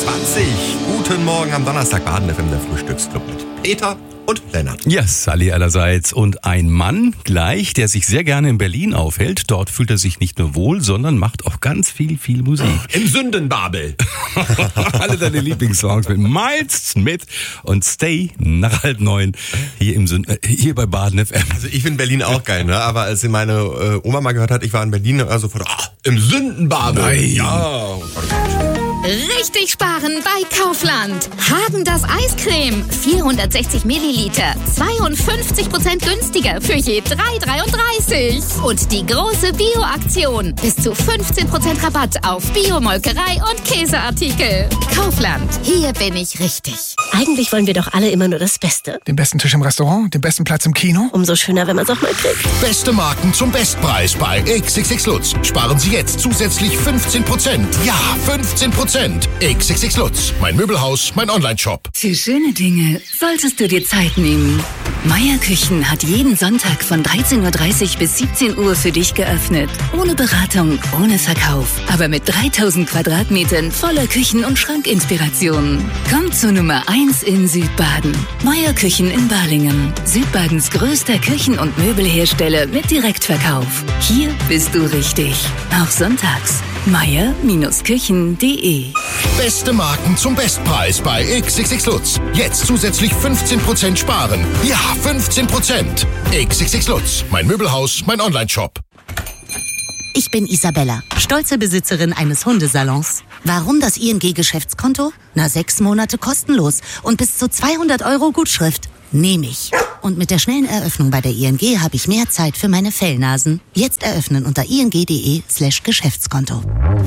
Guten Morgen am Donnerstag, Baden FM, der Frühstücksclub mit Peter und Lennart. Ja, Sally allerseits. Und ein Mann gleich, der sich sehr gerne in Berlin aufhält. Dort fühlt er sich nicht nur wohl, sondern macht auch ganz viel Musik. Im Sündenbabel. Alle deine Lieblingssongs mit Miles Smith und Stay nach 8:30 hier bei Baden FM. Also ich finde Berlin auch geil, ne? Aber als meine Oma mal gehört hat, ich war in Berlin, also sofort, im Sündenbabel. Nein. Ja. Richtig sparen bei Kaufland. Häagen-Dazs Eiscreme, 460 Milliliter, 52% günstiger für je 3,33. Und die große Bio-Aktion, bis zu 15% Rabatt auf Bio-Molkerei und Käseartikel. Kaufland, hier bin ich richtig. Eigentlich wollen wir doch alle immer nur das Beste. Den besten Tisch im Restaurant, den besten Platz im Kino. Umso schöner, wenn man es auch mal kriegt. Beste Marken zum Bestpreis bei XXX Lutz. Sparen Sie jetzt zusätzlich 15%. Ja, 15%. XXX Lutz. Mein Möbelhaus, mein Onlineshop. Für schöne Dinge solltest du dir Zeit nehmen. Meier Küchen hat jeden Sonntag von 13:30 bis 17 Uhr für dich geöffnet. Ohne Beratung, ohne Verkauf. Aber mit 3000 Quadratmetern voller Küchen- und Schrankinspirationen. Komm zur Nummer 1 in Südbaden. Meier Küchen in Balingen. Südbadens größter Küchen- und Möbelhersteller mit Direktverkauf. Hier bist du richtig. Auch sonntags. meier-küchen.de. Beste Marken zum Bestpreis bei XXX Lutz. Jetzt zusätzlich 15% sparen. Ja, 15%. XXX Lutz. Mein Möbelhaus, mein Onlineshop. Ich bin Isabella, stolze Besitzerin eines Hundesalons. Warum das ING-Geschäftskonto? 6 Monate kostenlos und bis zu 200 € Gutschrift. Nehme ich. Und mit der schnellen Eröffnung bei der ING habe ich mehr Zeit für meine Fellnasen. Jetzt eröffnen unter ing.de/Geschäftskonto.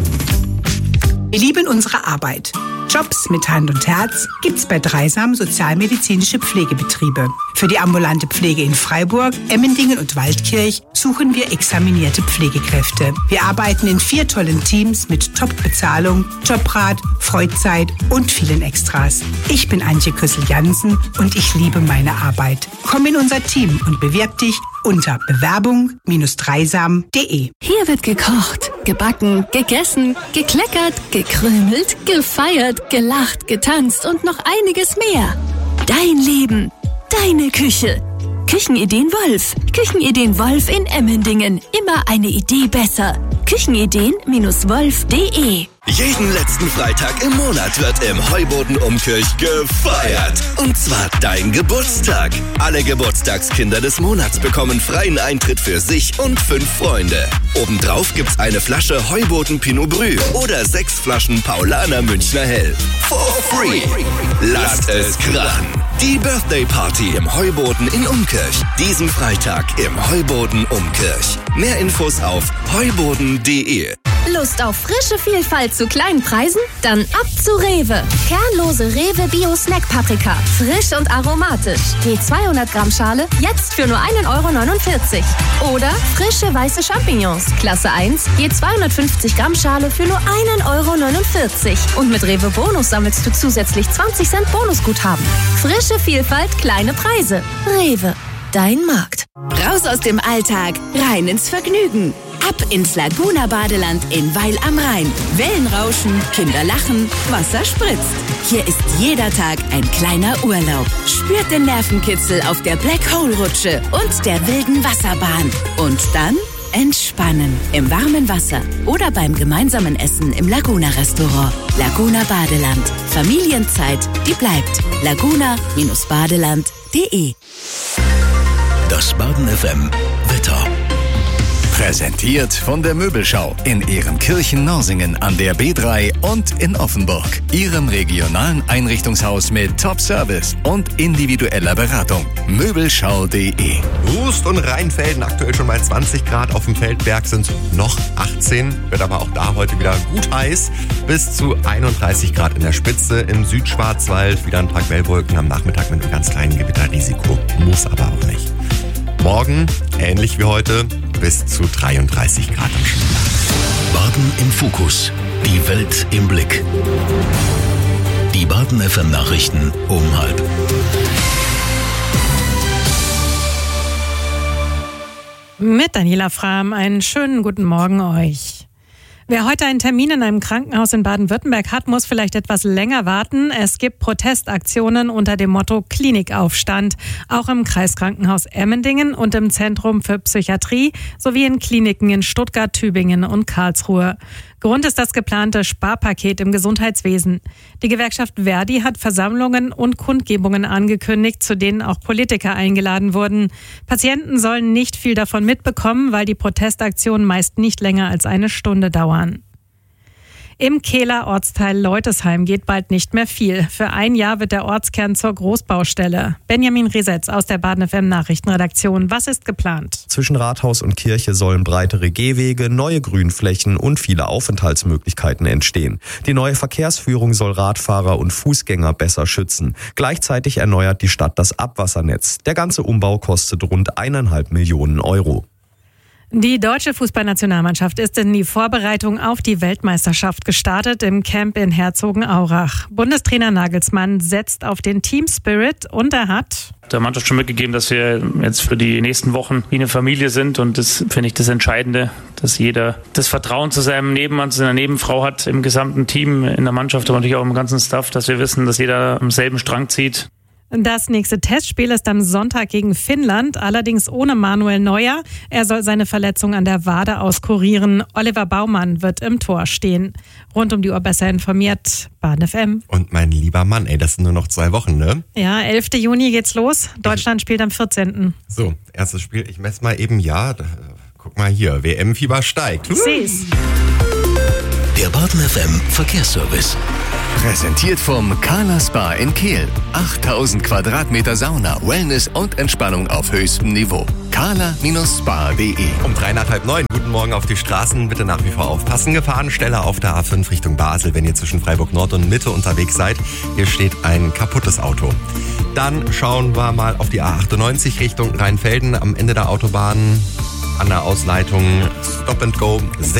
Wir lieben unsere Arbeit. Jobs mit Hand und Herz gibt's bei Dreisam Sozialmedizinische Pflegebetriebe. Für die ambulante Pflege in Freiburg, Emmendingen und Waldkirch suchen wir examinierte Pflegekräfte. Wir arbeiten in 4 tollen Teams mit Top-Bezahlung, Jobrat, Freizeit und vielen Extras. Ich bin Antje Küssel-Jansen und ich liebe meine Arbeit. Komm in unser Team und bewirb dich unter bewerbung-dreisam.de. Hier wird gekocht, gebacken, gegessen, gekleckert, gekrümelt, gefeiert, gelacht, getanzt und noch einiges mehr. Dein Leben, deine Küche. Küchenideen Wolf. Küchenideen Wolf in Emmendingen. Immer eine Idee besser. Küchenideen-wolf.de. Jeden letzten Freitag im Monat wird im Heuboden Umkirch gefeiert. Und zwar dein Geburtstag. Alle Geburtstagskinder des Monats bekommen freien Eintritt für sich und 5 Freunde. Obendrauf gibt's eine Flasche Heuboden Pinot Brü oder 6 Flaschen Paulaner Münchner Hell. For free. Lasst es krachen. Die Birthday Party im Heuboden in Umkirch. Diesen Freitag im Heuboden Umkirch. Mehr Infos auf heuboden.de. Lust auf frische Vielfalt zu kleinen Preisen? Dann ab zu Rewe. Kernlose Rewe Bio Snack Paprika. Frisch und aromatisch. Je 200 Gramm Schale, jetzt für nur 1,49 €. Oder frische weiße Champignons. Klasse 1, je 250 Gramm Schale für nur 1,49 €. Und mit Rewe Bonus sammelst du zusätzlich 20 Cent Bonusguthaben. Frische Vielfalt, kleine Preise. Rewe. Dein Markt. Raus aus dem Alltag, rein ins Vergnügen. Ab ins Laguna-Badeland in Weil am Rhein. Wellen rauschen, Kinder lachen, Wasser spritzt. Hier ist jeder Tag ein kleiner Urlaub. Spürt den Nervenkitzel auf der Black Hole-Rutsche und der wilden Wasserbahn. Und dann entspannen im warmen Wasser oder beim gemeinsamen Essen im Laguna-Restaurant. Laguna Badeland. Familienzeit, die bleibt. Laguna-badeland.de. Das Baden FM Wetter. Präsentiert von der Möbelschau in Ehrenkirchen-Norsingen an der B3 und in Offenburg. Ihrem regionalen Einrichtungshaus mit Top-Service und individueller Beratung. Möbelschau.de. Rust und Rheinfelden aktuell schon mal 20 Grad. Auf dem Feldberg sind noch 18. Wird aber auch da heute wieder gut heiß. Bis zu 31 Grad in der Spitze. Im Südschwarzwald wieder ein paar Quellwolken am Nachmittag mit einem ganz kleinen Gewitterrisiko. Muss aber auch nicht. Morgen, ähnlich wie heute, bis zu 33 Grad am Schluss. Baden im Fokus. Die Welt im Blick. Die Baden FM Nachrichten um 12:30. Mit Daniela Frahm einen schönen guten Morgen euch. Wer heute einen Termin in einem Krankenhaus in Baden-Württemberg hat, muss vielleicht etwas länger warten. Es gibt Protestaktionen unter dem Motto Klinikaufstand. Auch im Kreiskrankenhaus Emmendingen und im Zentrum für Psychiatrie sowie in Kliniken in Stuttgart, Tübingen und Karlsruhe. Grund ist das geplante Sparpaket im Gesundheitswesen. Die Gewerkschaft Verdi hat Versammlungen und Kundgebungen angekündigt, zu denen auch Politiker eingeladen wurden. Patienten sollen nicht viel davon mitbekommen, weil die Protestaktionen meist nicht länger als eine Stunde dauern. Im Kehler Ortsteil Leutesheim geht bald nicht mehr viel. Für ein Jahr wird der Ortskern zur Großbaustelle. Benjamin Resetz aus der Baden FM Nachrichtenredaktion. Was ist geplant? Zwischen Rathaus und Kirche sollen breitere Gehwege, neue Grünflächen und viele Aufenthaltsmöglichkeiten entstehen. Die neue Verkehrsführung soll Radfahrer und Fußgänger besser schützen. Gleichzeitig erneuert die Stadt das Abwassernetz. Der ganze Umbau kostet rund 1,5 Millionen Euro. Die deutsche Fußballnationalmannschaft ist in die Vorbereitung auf die Weltmeisterschaft gestartet im Camp in Herzogenaurach. Bundestrainer Nagelsmann setzt auf den Team Spirit und er hat der Mannschaft schon mitgegeben, dass wir jetzt für die nächsten Wochen wie eine Familie sind und das finde ich das Entscheidende, dass jeder das Vertrauen zu seinem Nebenmann, zu seiner Nebenfrau hat im gesamten Team, in der Mannschaft, aber natürlich auch im ganzen Staff, dass wir wissen, dass jeder am selben Strang zieht. Das nächste Testspiel ist am Sonntag gegen Finnland, allerdings ohne Manuel Neuer. Er soll seine Verletzung an der Wade auskurieren. Oliver Baumann wird im Tor stehen. Rund um die Uhr besser informiert, Baden FM. Und mein lieber Mann, das sind nur noch 2 Wochen, ne? Ja, 11. Juni geht's los. Deutschland spielt am 14. So, erstes Spiel. Ich messe mal eben, guck mal hier, WM-Fieber steigt. Ich seh's. Der Baden FM Verkehrsservice. Präsentiert vom Carla Spa in Kehl. 8000 Quadratmeter Sauna, Wellness und Entspannung auf höchstem Niveau. carla-spa.de. Um 8:45. Guten Morgen auf die Straßen. Bitte nach wie vor aufpassen. Gefahrenstelle auf der A5 Richtung Basel, wenn ihr zwischen Freiburg Nord und Mitte unterwegs seid. Hier steht ein kaputtes Auto. Dann schauen wir mal auf die A98 Richtung Rheinfelden. Am Ende der Autobahn an der Ausleitung Stop and Go.